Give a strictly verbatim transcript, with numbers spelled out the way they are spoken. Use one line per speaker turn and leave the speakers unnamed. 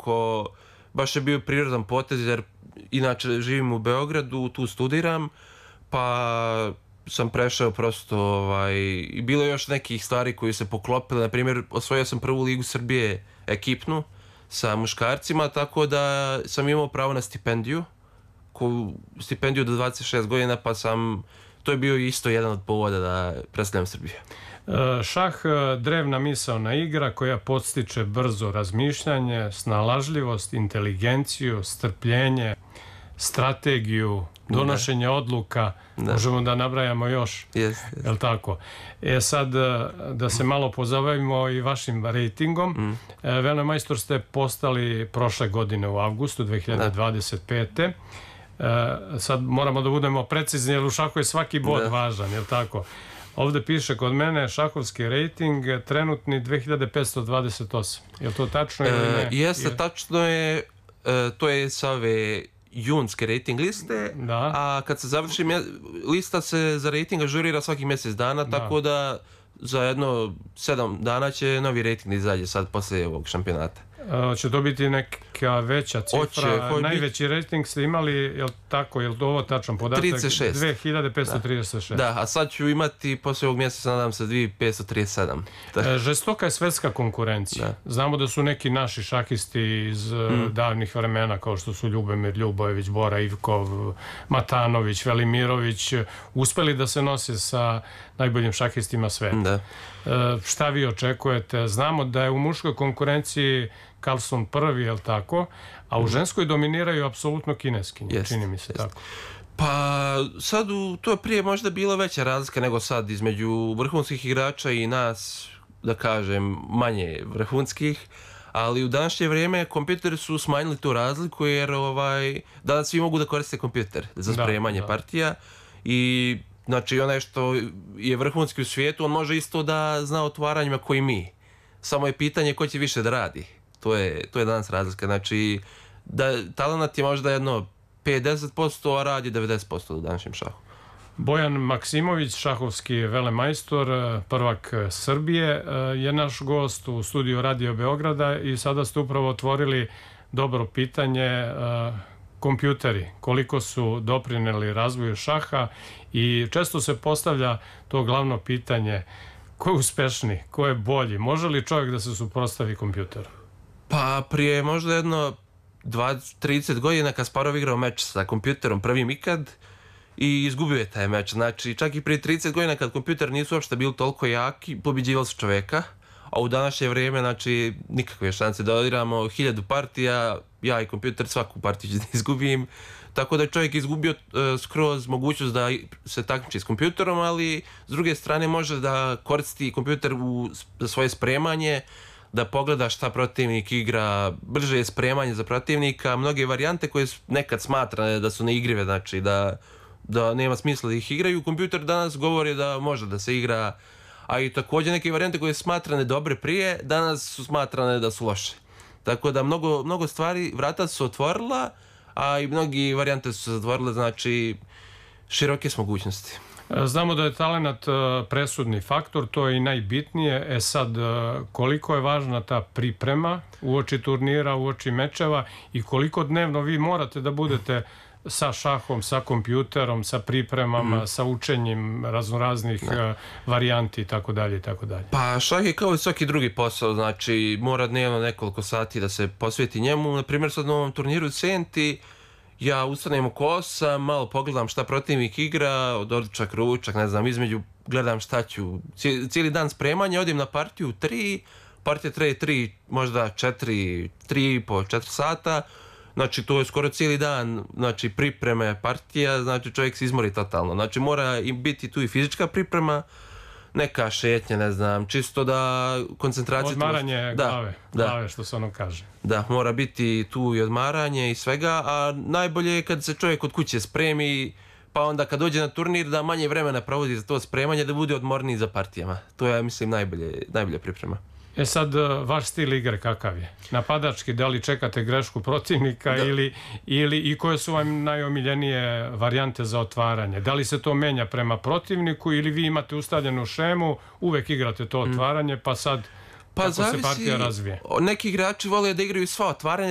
onako, baš je bio prirodan potez, jer inače živim u Beogradu, tu studiram, pa sam prešao prosto, ovaj, i bilo je još nekih stvari koji se poklopile, na primjer, osvojio sam prvu ligu Srbije ekipnu sa muškarcima, tako da sam imao pravo na stipendiju, koju stipendiju do dvadeset šest godina, pa sam, to je bio isto jedan od povoda da predstavljam Srbiju.
Šah, drevna misaona igra koja podstiče brzo razmišljanje, snalažljivost, inteligenciju, strpljenje, strategiju, donošenje odluka, možemo da nabrajamo još, je li tako? E sad, da se malo pozabavimo i vašim rejtingom. Velemajstor ste postali prošle godine u avgustu dve hiljade dvadeset pete. Sad moramo da budemo precizni, jer u šahu je svaki bod važan, je li tako? Ovde piše kod mene šahovski rejting trenutni dve hiljade petsto dvadeset osam. Je li to tačno ili ne?
Jeste, tačno je. To je sa ove junske rejting liste, a kad se završi lista se za rejting ažurira svaki mjesec dana, tako da za jedno sedam dana će novi rejting izađe sad posle ovog šampionata.
Će to biti neka veća cifra? Najveći rejting ste imali, je li tako, je li to ovo tačan podatak?
trideset šest.
dve hiljade petsto trideset šest.
Da, a sad ću imati posle ovog mjeseca, nadam se, dve hiljade petsto trideset sedam.
Žestoka je svetska konkurencija. Znamo da su neki naši šahisti iz davnih vremena, kao što su Ljubomir Ljubojević, Bora Ivkov, Matanović, Velimirović, uspeli da se nose sa najboljim šahistima sveta. Šta vi očekujete? Znamo da je u muškoj konkurenciji Carlson prvi, je li tako? A u ženskoj dominiraju apsolutno kineskinje, čini mi se tako.
Pa sad, to je prije možda bila veća razlika nego sad između vrhunskih igrača i nas, da kažem, manje vrhunskih, ali u današnje vrijeme kompjuteri su smanjili tu razliku, jer danas svi mogu da koriste kompjuter za spremanje partija i znači onaj što je vrhunski u svijetu, on može isto da zna otvaranjima koji mi. Samo je pitanje ko će više da radi. To je danas razlika. Znači, talent je možda jedno pet do deset posto, a rad je devedeset posto u današnjem šahu.
Bojan Maksimović, šahovski velemajstor, prvak Srbije, je naš gost u studiju Radio Beograda i sada ste upravo otvorili dobro pitanje, kompjuteri, koliko su doprineli razvoju šaha, i često se postavlja to glavno pitanje, ko je uspešniji, ko je bolji, može li čovjek da se suprotstavi kompjuteru?
Pa prije možda jedno dvadeset do trideset godina Kasparov igrao meč sa kompjuterom prvim ikad i izgubio je taj meč. Znači čak i prije trideset godina kad kompjuter nisu uopšte bili toliko jaki, pobiđivali su čoveka, a u današnje vrijeme znači nikakve šanse da odigramo hiljadu partija, ja i kompjuter svaku partiju ću da izgubim, tako da je čovjek izgubio skroz mogućnost da se takmiči s kompjuterom, ali s druge strane može da koristi kompjuter za svoje spremanje, da pogleda šta protivnik igra, brže je spremanje za protivnika, mnoge varijante koje nekad smatrane da su neigrive, znači da nema smisla da ih igraju, kompjuter danas govori da može da se igra, a i također neke varijante koje su smatrane dobre prije, danas su smatrane da su loše. Tako da mnogo stvari, vrata su otvorila, a i mnogi varijante su se zatvorile, znači široke su mogućnosti.
Znamo da je talent presudni faktor, to je i najbitnije. E sad, koliko je važna ta priprema uoči turnira, uoči mečeva, i koliko dnevno vi morate da budete sa šahom, sa kompjuterom, sa pripremama, sa učenjem raznoraznih varijanti i tako dalje i tako dalje.
Pa šah je kao i svaki drugi posao, znači mora dnevno nekoliko sati da se posveti njemu. Naprimjer, sad na ovom turniru u Senti ja ustanem oko osam, malo pogledam šta protivnik igra, od odručak, ručak, ne znam, između gledam šta ću, cijeli dan spremanja, odim na partiju tri, partija traje tri, možda četiri, tri i po, četiri sata, znači to je skoro cijeli dan, znači pripreme partija, znači čovjek se izmori totalno, znači mora biti tu i fizička priprema, neka šetnja, ne znam, čisto da koncentracija...
Odmaranje glave, glave što se ono kaže.
Da, mora biti tu i odmaranje i svega, a najbolje je kad se čovjek od kuće spremi, pa onda kad dođe na turnir da manje vremena provodi za to spremanje, da bude odmorniji za partijama. To je, mislim, najbolja priprema.
E sad, vaš stil igre kakav je? Napadački, da li čekate grešku protivnika ili i koje su vam najomiljenije varijante za otvaranje? Da li se to menja prema protivniku ili vi imate ustaljenu šemu, uvek igrate to otvaranje, pa sad kako se partija razvije?
Neki igrači vole da igraju sva otvaranja,